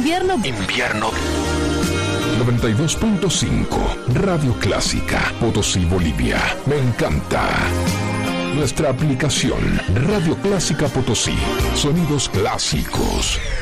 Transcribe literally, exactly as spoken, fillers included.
invierno. Invierno. noventa y dos punto cinco Radio Clásica, Potosí, Bolivia. Me encanta. Nuestra aplicación Radio Clásica Potosí. Sonidos clásicos.